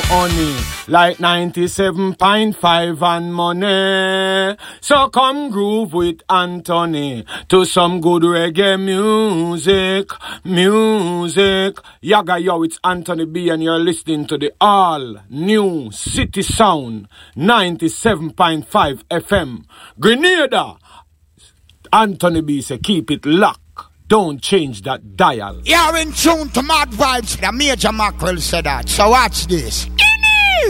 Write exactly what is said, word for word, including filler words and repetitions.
honey, like ninety-seven point five and money. So come groove with Anthony to some good reggae music, music. Yaga yo, it's Anthony B and you're listening to the all new City Sound ninety-seven point five F M. Grenada. Anthony B say keep it locked. Don't change that dial. You're in tune to Mad Vibes. The Major Mackerel said that. So watch this.